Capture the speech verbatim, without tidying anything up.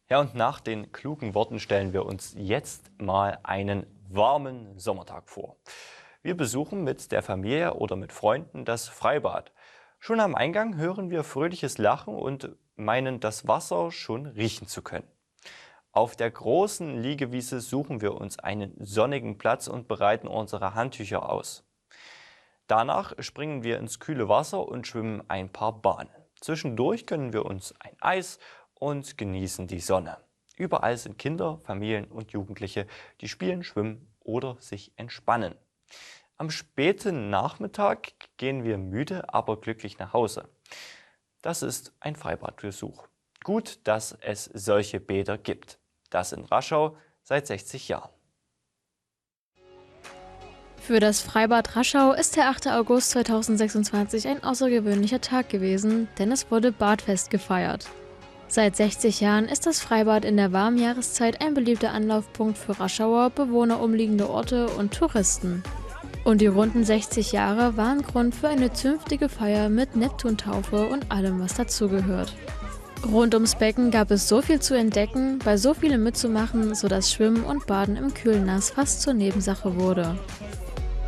Ja, und nach den klugen Worten stellen wir uns jetzt mal einen warmen Sommertag vor. Wir besuchen mit der Familie oder mit Freunden das Freibad. Schon am Eingang hören wir fröhliches Lachen und meinen, das Wasser schon riechen zu können. Auf der großen Liegewiese suchen wir uns einen sonnigen Platz und bereiten unsere Handtücher aus. Danach springen wir ins kühle Wasser und schwimmen ein paar Bahnen. Zwischendurch gönnen wir uns ein Eis und genießen die Sonne. Überall sind Kinder, Familien und Jugendliche, die spielen, schwimmen oder sich entspannen. Am späten Nachmittag gehen wir müde, aber glücklich nach Hause. Das ist ein Freibadbesuch. Gut, dass es solche Bäder gibt. Das in Raschau seit sechzig Jahren. Für das Freibad Raschau ist der achte August zweitausendsechsundzwanzig ein außergewöhnlicher Tag gewesen, denn es wurde Badfest gefeiert. Seit sechzig Jahren ist das Freibad in der warmen Jahreszeit ein beliebter Anlaufpunkt für Raschauer, Bewohner umliegender Orte und Touristen. Und die runden sechzig Jahre waren Grund für eine zünftige Feier mit Neptuntaufe und allem, was dazugehört. Rund ums Becken gab es so viel zu entdecken, bei so vielem mitzumachen, sodass Schwimmen und Baden im Kühlnass fast zur Nebensache wurde.